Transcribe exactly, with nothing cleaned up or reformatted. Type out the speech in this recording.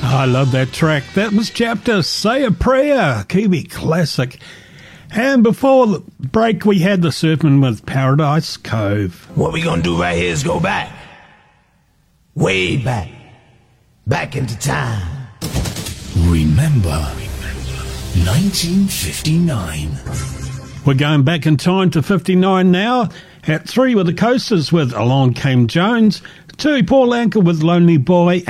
I love that track. That was Chapter, Say a Prayer, Kiwi classic. And before the break, we had the Surfing with Paradise Cove. What we gonna do right here is go back. Way back. Back into time. Remember, nineteen fifty-nine. We're going back in time to fifty-nine now. At three with the Coasters with Along Came Jones. Two, Paul Anka with Lonely Boy.